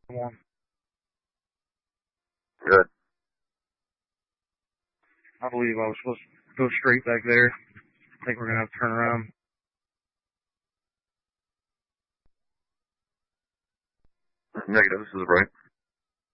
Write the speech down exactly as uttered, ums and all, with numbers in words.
One. Good. I believe I was supposed to go straight back there. I think we're going to have to turn around. Negative, this is right.